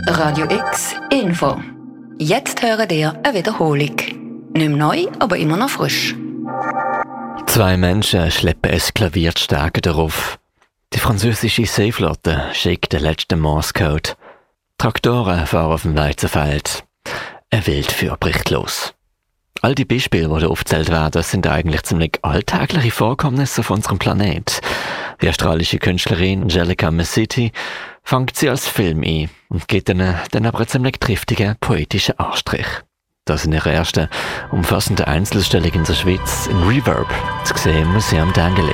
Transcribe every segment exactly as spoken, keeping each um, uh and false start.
Radio X Info. Jetzt hören ihr eine Wiederholung. Nicht mehr neu, aber immer noch frisch. Zwei Menschen schleppen eskaliert Stärke darauf. Die französische Seeflotte schickt den letzten Morse-Code. Traktoren fahren auf dem Weizenfeld. Ein Wildführer bricht los. All die Beispiele, die hier aufgezählt werden, sind eigentlich ziemlich alltägliche Vorkommnisse auf unserem Planet. Die australische Künstlerin Angelica Masiti fängt sie als Film ein und gibt ihnen dann aber einen ziemlich triftigen, poetischen Anstrich. Das in ihrer ersten umfassenden Einzelausstellung in der Schweiz in Reverb, zu sehen im Museum d'Angely.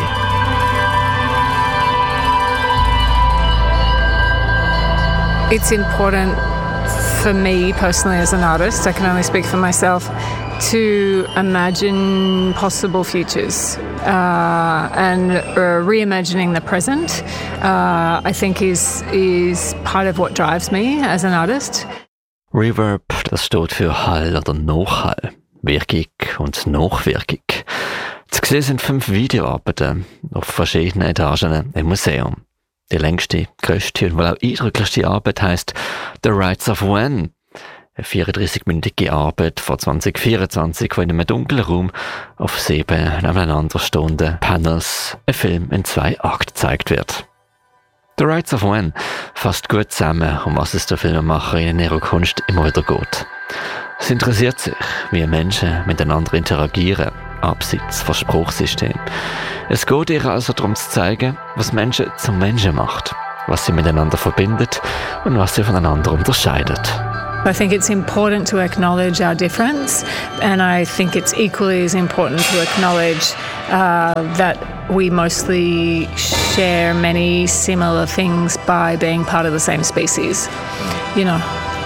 It's important for me personally as an artist, I can only speak for myself, to imagine possible futures uh, and uh, reimagining the present uh, I think is, is part of what drives me as an artist. Reverb, das steht für Hall oder Nachhall, Wirkung und Nachwirkung. Zu sehen sind fünf Videoarbeiten auf verschiedenen Etagen im Museum. Die längste, grösste und wohl auch eindrücklichste Arbeit heisst The Rights of When. Eine vierunddreißig-minütige Arbeit von zwanzig vierundzwanzig, wo in einem dunklen Raum auf sieben nebeneinander stehenden Panels ein Film in zwei Akten gezeigt wird. The Rights of When fasst gut zusammen, um was es der Filmemacher in ihrer Kunst immer wieder geht. Es interessiert sich, wie Menschen miteinander interagieren, abseits von Spruchsystemen. Es geht ihr also darum zu zeigen, was Menschen zum Menschen macht, was sie miteinander verbindet und was sie voneinander unterscheidet. I think it's important to acknowledge our difference, and I think it's equally as important to acknowledge uh, that we mostly share many similar things by being part of the same species, you know.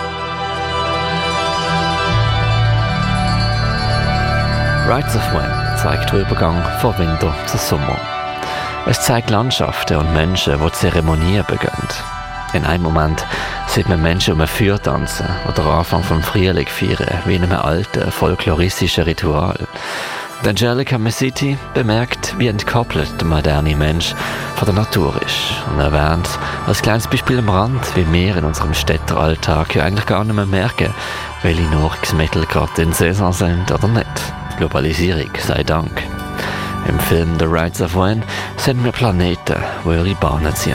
Rights of When zeigt den Übergang von Winter zu Sommer. Es zeigt Landschaften und Menschen, die Zeremonien beginnen. In einem Moment sieht man Menschen um ein Feuer tanzen oder Anfang vom Frühling feiern, wie in einem alten, folkloristischen Ritual. Angelica Masiti bemerkt, wie entkoppelt der moderne Mensch von der Natur ist und erwähnt als kleines Beispiel am Rand, wie wir in unserem Städteralltag ja eigentlich gar nicht mehr merken, welche Nahrungsmittel gerade in Saison sind oder nicht. Globalisierung sei Dank. Im Film The Rights of When sind wir Planeten, die ihre Bahnen ziehen.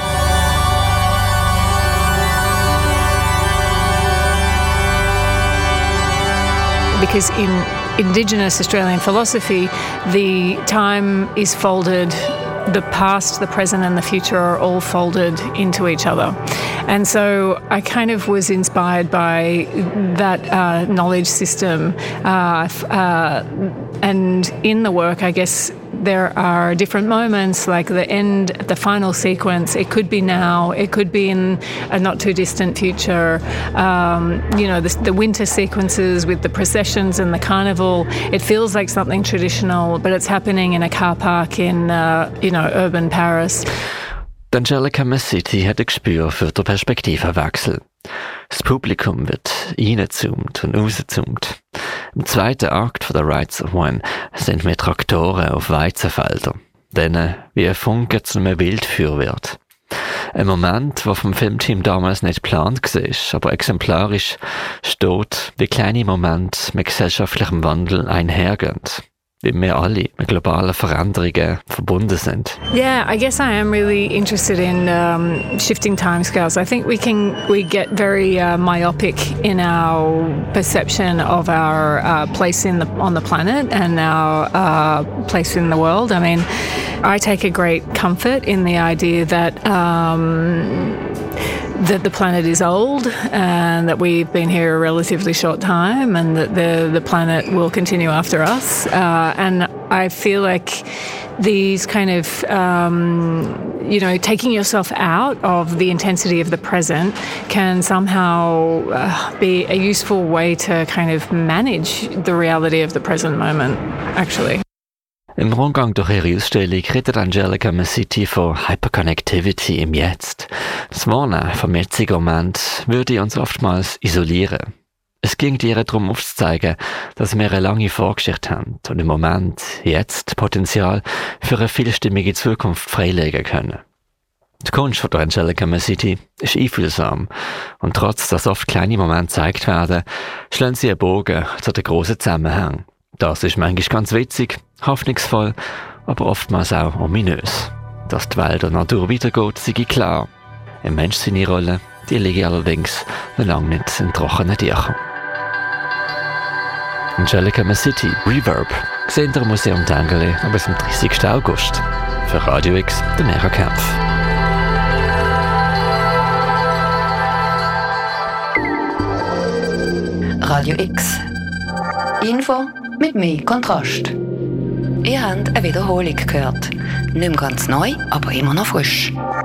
Because in Indigenous Australian philosophy, the time is folded, the past, the present and the future are all folded into each other. And so I kind of was inspired by that uh, knowledge system. Uh, uh, and in the work, I guess, there are different moments, like the end, the final sequence. It could be now, it could be in a not too distant future. Um, you know, the, the winter sequences with the processions and the carnival. It feels like something traditional, but it's happening in a car park in, uh, you know, urban Paris. Angelica Masiti hat ein Gespür für den Perspektivenwechsel. Das Publikum wird reingezoomt und rausgezoomt. Im zweiten Akt von The Rights of When sind wir Traktoren auf Weizenfeldern, denen wie ein Funke zu einem Wildfeuer wird. Ein Moment, der vom Filmteam damals nicht geplant war, aber exemplarisch steht, wie kleine Momente mit gesellschaftlichem Wandel einhergehen. Wie wir alle mit globalen Veränderungen verbunden sind. Yeah, I guess I am really interested in um, shifting timescales. I think we can we get very uh, myopic in our perception of our uh, place in the on the planet and our uh, place in the world. I mean, I take a great comfort in the idea that um, that the planet is old and that we've been here a relatively short time and that the the planet will continue after us. Uh, and I feel like these kind of, um, you know, taking yourself out of the intensity of the present can somehow uh, be a useful way to kind of manage the reality of the present moment, actually. Im Rundgang durch ihre Ausstellung redet Angelica Masiti von Hyperconnectivity im Jetzt. Das Warnen vom jetzigen Moment würde uns oftmals isolieren. Es ging ihr darum aufzuzeigen, dass wir eine lange Vorgeschichte haben und im Moment, jetzt, Potenzial für eine vielstimmige Zukunft freilegen können. Die Kunst von der Angelica Masiti ist einfühlsam und trotz, dass oft kleine Momente gezeigt werden, schlagen sie einen Bogen zu den grossen Zusammenhängen. Das ist manchmal ganz witzig, hoffnungsvoll, aber oftmals auch ominös. Dass die Welt der Natur weitergeht, sei klar. Im Mensch seine Rolle, die liegen allerdings noch lange nicht in trockenen Tüchern. Angelica Masiti, Reverb, gesehen im Museum Tengeli bis zum dreißigsten August. Für Radio X, der Mera Kempf. Radio X. Info mit mehr Kontrast. Ihr habt eine Wiederholung gehört. Nicht mehr ganz neu, aber immer noch frisch.